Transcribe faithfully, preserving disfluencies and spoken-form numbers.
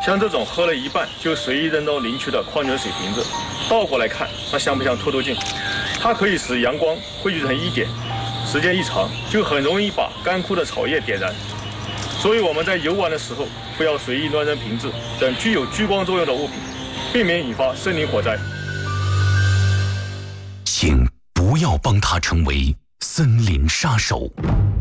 像这种喝了一半就随意扔到林区的矿泉水瓶子，倒过来看，它像不像透透镜？它可以使阳光汇聚成一点，时间一长，就很容易把干枯的草叶点燃。所以我们在游玩的时候，不要随意乱扔瓶子等具有聚光作用的物品，避免引发森林火灾。 请不要帮他成为森林杀手。